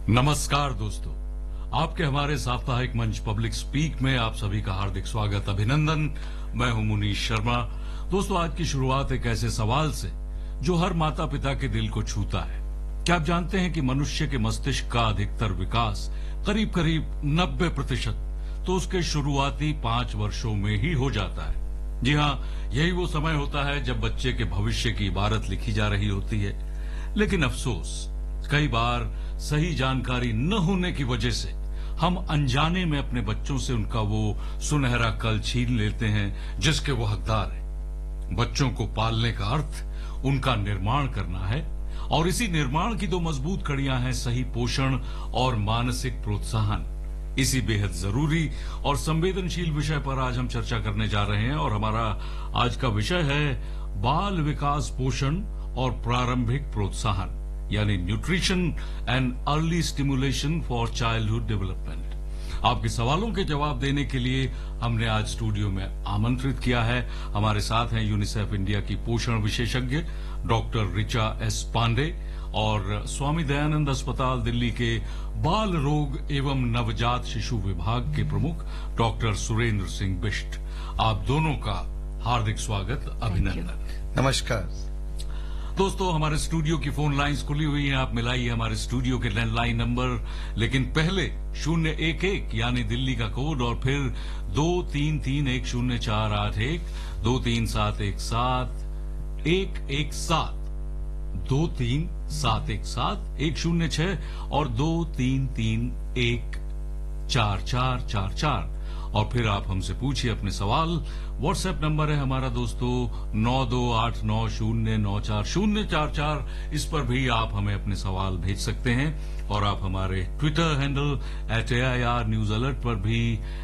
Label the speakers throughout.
Speaker 1: नमस्कार दोस्तों, आपके हमारे साप्ताहिक मंच पब्लिक स्पीक में आप सभी का हार्दिक स्वागत, अभिनंदन। मैं हूं मुनीश शर्मा। दोस्तों, आज की शुरुआत एक ऐसे सवाल से जो हर माता पिता के दिल को छूता है। क्या आप जानते हैं कि मनुष्य के मस्तिष्क का अधिकतर विकास करीब करीब 90% तो उसके शुरुआती 5 वर्षों में ही हो जाता है। जी हां, यही वो समय होता है जब बच्चे के भविष्य की इबारत लिखी जा रही होती है। लेकिन अफसोस, कई बार सही जानकारी न होने की वजह से हम अनजाने में अपने बच्चों से उनका वो सुनहरा कल छीन लेते हैं जिसके वो हकदार हैं। बच्चों को पालने का अर्थ उनका निर्माण करना है, और इसी निर्माण की 2 मजबूत कड़ियां हैं सही पोषण और मानसिक प्रोत्साहन। इसी बेहद जरूरी और संवेदनशील विषय पर आज हम चर्चा करने जा रहे हैं, और हमारा आज का विषय है बाल विकास पोषण और प्रारंभिक प्रोत्साहन, यानी nutrition and early stimulation for childhood development. आपके सवालों के जवाब देने के लिए हमने आज स्टूडियो में आमंत्रित किया है। हमारे साथ हैं यूनिसेफ इंडिया की पोषण विशेषज्ञ डॉक्टर ऋचा एस पांडे और स्वामी दयानंद अस्पताल दिल्ली के बाल रोग एवं नवजात शिशु विभाग के प्रमुख डॉक्टर सुरेंद्र सिंह बिष्ट। आप दोनों का हार्दिक स्वागत, अभिनंदन।
Speaker 2: नमस्कार
Speaker 1: दोस्तों, हमारे स्टूडियो की फोन लाइंस खुली हुई हैं, आप मिलाइए हमारे स्टूडियो के लैंडलाइन नंबर। लेकिन पहले 011 यानी दिल्ली का कोड, और फिर 23310481, 23717117, 237171, 106 और 23314444। और फिर आप हमसे पूछिए अपने सवाल। व्हाट्सएप नंबर है हमारा दोस्तों 9289094044। इस पर भी आप हमें अपने सवाल भेज सकते हैं, और आप हमारे Twitter handle @AIR news alert पर भी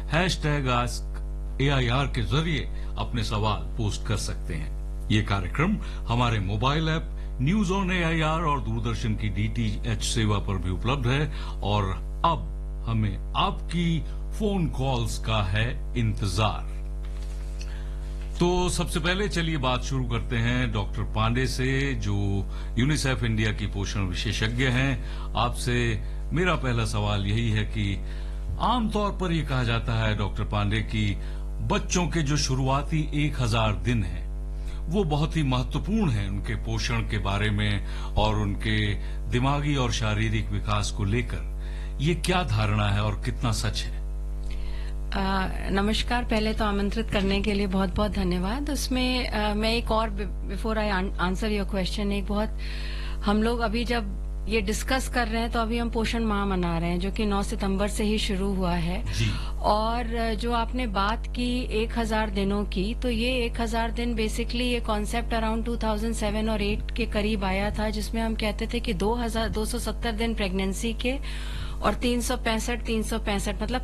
Speaker 1: #AskAIR के जरिए अपने सवाल पोस्ट कर सकते हैं। ये कार्यक्रम हमारे mobile app news on AIR और दूरदर्शन की DTH सेवा पर भी उपलब्ध है। और अब हमें आपकी फोन कॉल्स का है इंतजार। तो सबसे पहले चलिए बात शुरू करते हैं डॉक्टर पांडे से, जो यूनिसेफ इंडिया की पोषण विशेषज्ञ हैं। आपसे मेरा पहला सवाल यही है कि आमतौर पर यह कहा जाता है डॉक्टर पांडे कि बच्चों के जो शुरुआती 1000 दिन हैं वो बहुत ही महत्वपूर्ण है उनके पोषण के बारे में और उनके दिमागी और शारीरिक विकास को लेकर। ये क्या धारणा है और कितना सच है?
Speaker 3: नमस्कार। पहले तो आमंत्रित करने के लिए बहुत बहुत धन्यवाद। उसमें मैं एक और, before I answer your question, एक बहुत, हम लोग अभी जब ये डिस्कस कर रहे हैं तो अभी हम पोषण माह मना रहे हैं, जो कि 9 सितंबर से ही शुरू हुआ है। और जो आपने बात की 1000 दिनों की, तो ये 1000 दिन बेसिकली ये कॉन्सेप्ट अराउंड 2007 और 8 के करीब आया था, जिसमें हम कहते थे कि 270 दिन प्रेगनेंसी के और 365 मतलब